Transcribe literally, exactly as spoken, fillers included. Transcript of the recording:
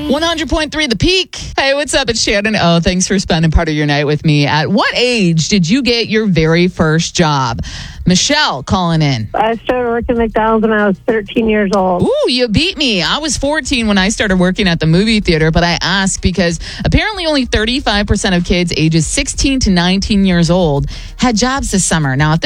one hundred point three The Peak. Hey, what's up? It's Shannon. Oh, thanks for spending part of your night with me. At what age did you get your very first job? Michelle calling in. I started working at McDonald's when I was thirteen years old. Ooh, you beat me. I was fourteen when I started working at the movie theater, but I asked because apparently only thirty-five percent of kids ages sixteen to nineteen years old had jobs this summer. Now, if